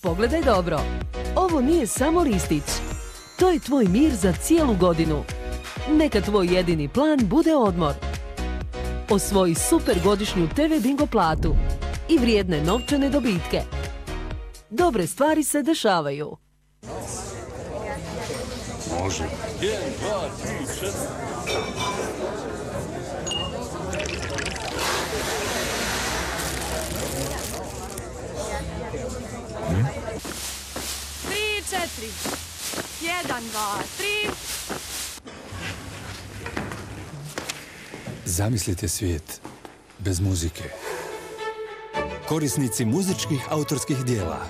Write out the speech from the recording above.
Pogledaj dobro. Ovo nije samo listić. To je tvoj mir za cijelu godinu. Neka tvoj jedini plan bude odmor. Osvoji super godišnju TV Bingo platu i vrijedne novčane dobitke. Dobre stvari se dešavaju. Može. 1, 2, 3, 4. Tri, 4. 1, 2, 3. Zamislite svijet bez muzike. Korisnici muzičkih autorskih dijela.